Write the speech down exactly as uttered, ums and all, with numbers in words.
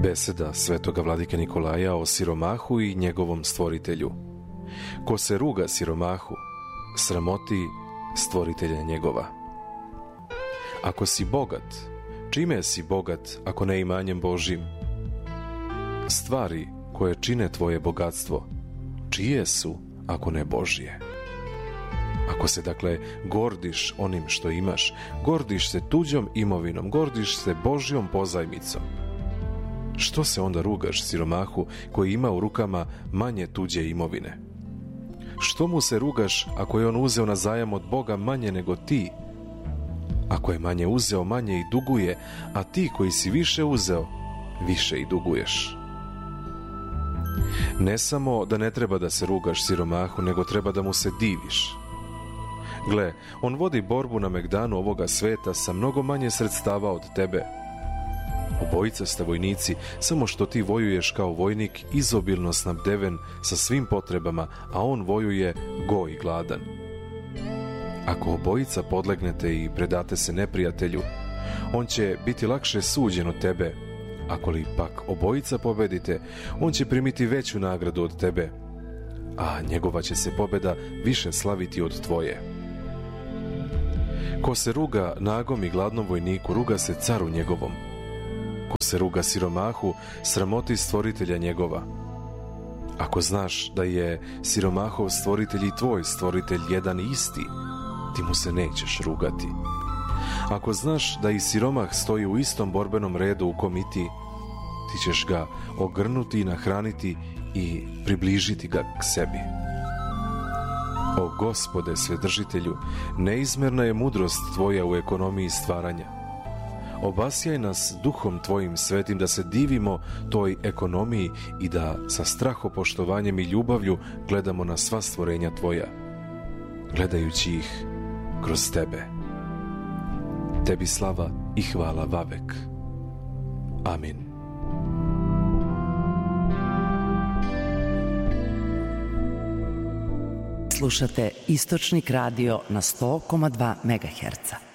Beseda svetoga vladike Nikolaja o siromahu i njegovom stvoritelju. Ko se ruga siromahu, sramoti stvoritelja njegova. Ako si bogat, čime si bogat ako ne imanjem Božjim? Stvari koje čine tvoje bogatstvo, čije su ako ne Božje? Ako se dakle gordiš onim što imaš, gordiš se tuđom imovinom, gordiš se Božjom pozajmicom, što se onda rugaš siromahu koji ima u rukama manje tuđe imovine? Što mu se rugaš ako je on uzeo na zajam od Boga manje nego ti? Ako je manje uzeo, manje i duguje, a ti koji si više uzeo, više i duguješ. Ne samo da ne treba da se rugaš siromahu, nego treba da mu se diviš. Gle, on vodi borbu na megdanu ovoga sveta sa mnogo manje sredstava od tebe. Obojica ste vojnici, samo što ti vojuješ kao vojnik izobilno snabdeven sa svim potrebama, a on vojuje go i gladan. Ako obojica podlegnete i predate se neprijatelju, on će biti lakše suđen od tebe. Ako li pak obojica pobedite, on će primiti veću nagradu od tebe, a njegova će se pobeda više slaviti od tvoje. Ko se ruga nagom i gladnom vojniku, ruga se caru njegovom. Ko se ruga siromahu, sramoti stvoritelja njegova. Ako znaš da je siromahov stvoritelj i tvoj stvoritelj jedan isti, ti mu se nećeš rugati. Ako znaš da i siromah stoji u istom borbenom redu u kom i ti, ti ćeš ga ogrnuti i nahraniti i približiti ga k sebi. O Gospode Svedržitelju, neizmerna je mudrost tvoja u ekonomiji stvaranja. Obasjaj nas duhom tvojim svetim da se divimo toj ekonomiji i da sa strahopoštovanjem i ljubavlju gledamo na sva stvorenja tvoja, gledajući ih kroz tebe. Tebi slava i hvala vavek. Amin. Slušate Istočnik radio na sto zarez dva megaherca.